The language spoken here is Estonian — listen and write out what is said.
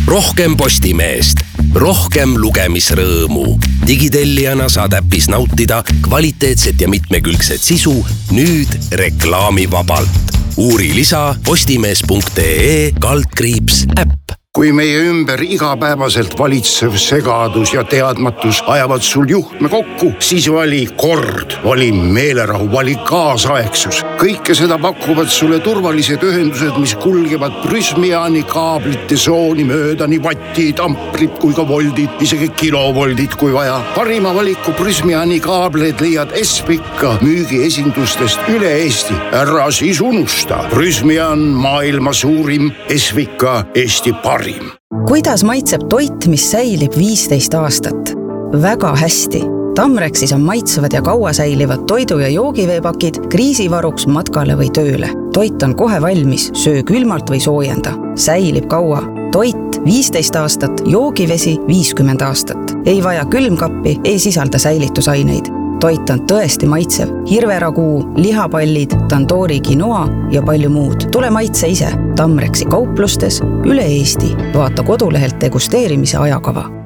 rohkem Postimeest, rohkem lugemisrõõmu. Digitellijana saad äpis nautida kvaliteetset ja mitmekülgset sisu nüüd reklaamivabalt. Uuri lisa postimees.ee/äpp. Kui meie ümber igapäevaselt valitsev segadus ja teadmatus ajavad sul juhtme kokku, siis vali kord, vali meelerahu, vali kaasaegsus. Kõike seda pakuvad sulle turvalised ühendused, mis kulgevad Prysmiani kaablite sooni mööda nii vattid, amprid kui ka voldid, isegi kilovoldid kui vaja. Parima valiku Prysmiani kaableid leiad Espika müügiesindustest üle Eesti. Ära siis unusta. Prysmian maailma suurim, Espika Eesti parim. Kuidas maitseb toit, mis säilib 15 aastat? Väga hästi. Tamrexis on maitsevad ja kaua säilivad toidu- ja joogiveepakid kriisivaruks matkale või tööle. Toit on kohe valmis, söö külmalt või soojenda. Säilib kaua. Toit 15 aastat, joogivesi 50 aastat. Ei vaja külmkappi, ei sisalda säilitusaineid. Toit on tõesti maitsev. Hirveraguu, lihapallid, tandoori quinoa ja palju muud. Tule maitse ise. Tamrexi kauplustes üle Eesti. Vaata kodulehelt degusteerimise ajakava.